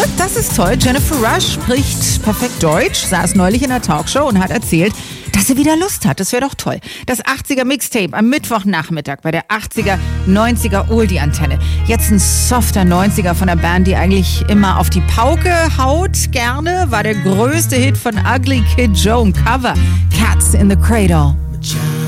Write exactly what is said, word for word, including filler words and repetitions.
Das ist toll. Jennifer Rush spricht perfekt Deutsch, saß neulich in einer Talkshow und hat erzählt, dass sie wieder Lust hat. Das wäre doch toll. Das achtziger Mixtape am Mittwochnachmittag bei der achtziger, neunziger Oldie-Antenne. Jetzt ein softer neunziger von der Band, die eigentlich immer auf die Pauke haut. Gerne war der größte Hit von Ugly Kid Joe, ein Cover. Cats in the Cradle.